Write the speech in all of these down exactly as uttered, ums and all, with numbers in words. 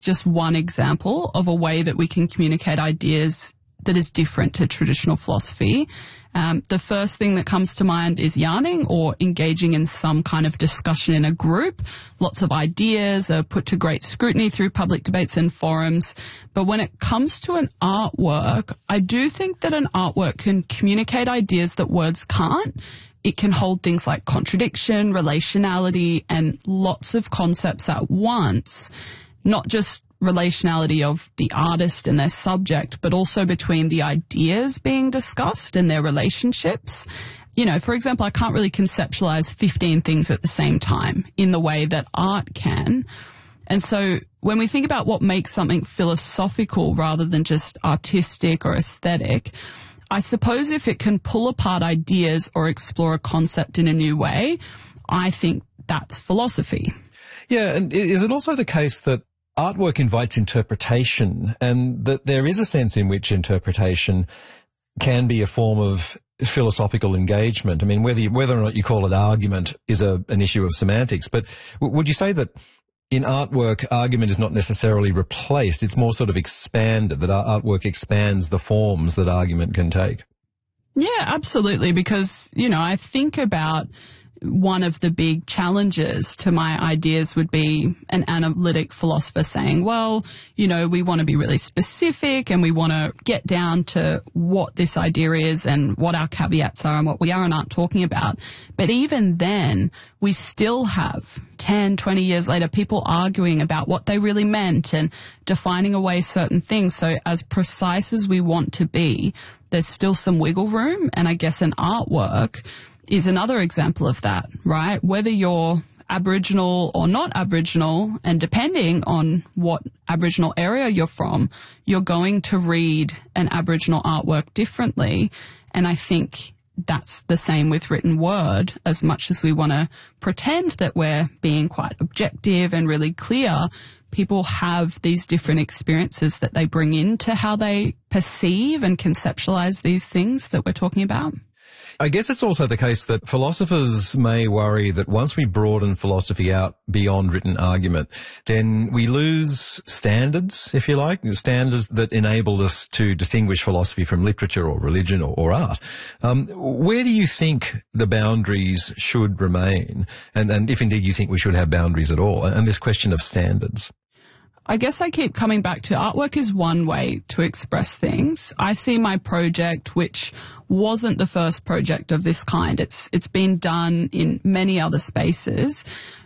just one example of a way that we can communicate ideas that is different to traditional philosophy. Um, the first thing that comes to mind is yarning, or engaging in some kind of discussion in a group. Lots of ideas are put to great scrutiny through public debates and forums. But when it comes to an artwork, I do think that an artwork can communicate ideas that words can't. It can hold things like contradiction, relationality, and lots of concepts at once, not just relationality of the artist and their subject, but also between the ideas being discussed and their relationships. You know, for example, I can't really conceptualize fifteen things at the same time in the way that art can. And so when we think about what makes something philosophical rather than just artistic or aesthetic, I suppose if it can pull apart ideas or explore a concept in a new way, I think that's philosophy. Yeah, and is it also the case that artwork invites interpretation, and that there is a sense in which interpretation can be a form of philosophical engagement? I mean, whether you, whether or not you call it argument is a, an issue of semantics, but w- would you say that in artwork, argument is not necessarily replaced, it's more sort of expanded, that artwork expands the forms that argument can take? Yeah, absolutely, because, you know, I think about one of the big challenges to my ideas would be an analytic philosopher saying, well, you know, we want to be really specific and we want to get down to what this idea is and what our caveats are and what we are and aren't talking about. But even then, we still have ten, twenty years later, people arguing about what they really meant and defining away certain things. So as precise as we want to be, there's still some wiggle room. And I guess an artwork is another example of that, right? Whether you're Aboriginal or not Aboriginal, and depending on what Aboriginal area you're from, you're going to read an Aboriginal artwork differently. And I think that's the same with written word. As much as we want to pretend that we're being quite objective and really clear, people have these different experiences that they bring into how they perceive and conceptualize these things that we're talking about. I guess it's also the case that philosophers may worry that once we broaden philosophy out beyond written argument, then we lose standards, if you like, standards that enable us to distinguish philosophy from literature or religion or, or art. Um, where do you think the boundaries should remain? And, and if indeed you think we should have boundaries at all, and this question of standards? I guess I keep coming back to artwork is one way to express things. I see my project, which wasn't the first project of this kind. It's it's been done in many other spaces.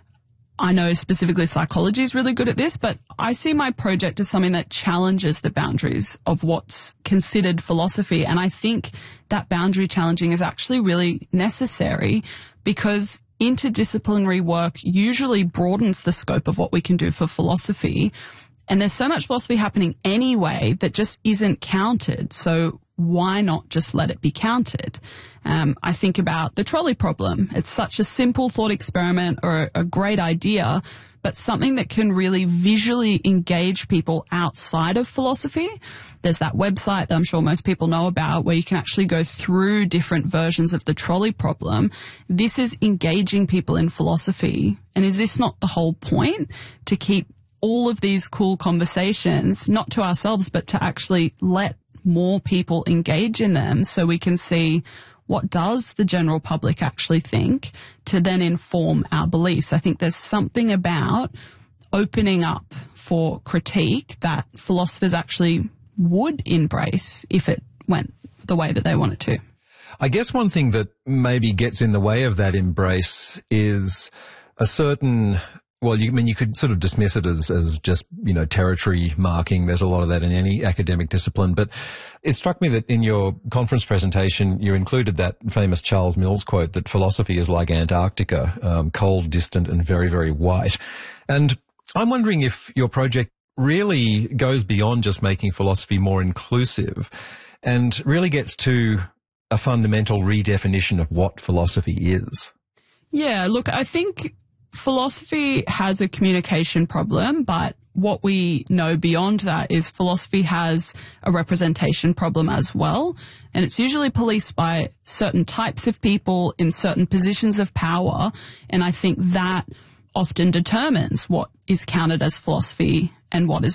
I know specifically psychology is really good at this, but I see my project as something that challenges the boundaries of what's considered philosophy. And I think that boundary challenging is actually really necessary, because interdisciplinary work usually broadens the scope of what we can do for philosophy. And there's so much philosophy happening anyway that just isn't counted. So why not just let it be counted? Um, I think about the trolley problem. It's such a simple thought experiment or a great idea, but something that can really visually engage people outside of philosophy. There's that website that I'm sure most people know about where you can actually go through different versions of the trolley problem. This is engaging people in philosophy. And is this not the whole point? To keep all of these cool conversations, not to ourselves, but to actually let more people engage in them so we can see what does the general public actually think to then inform our beliefs. I think there's something about opening up for critique that philosophers actually would embrace if it went the way that they want it to. I guess one thing that maybe gets in the way of that embrace is a certain, well, you I mean you could sort of dismiss it as, as just, you know, territory marking. There's a lot of that in any academic discipline. But it struck me that in your conference presentation, you included that famous Charles Mills quote that philosophy is like Antarctica, um, cold, distant, and very, very white. And I'm wondering if your project really goes beyond just making philosophy more inclusive and really gets to a fundamental redefinition of what philosophy is. Yeah, look, I think philosophy has a communication problem, but what we know beyond that is philosophy has a representation problem as well. And it's usually policed by certain types of people in certain positions of power. And I think that often determines what is counted as philosophy and what is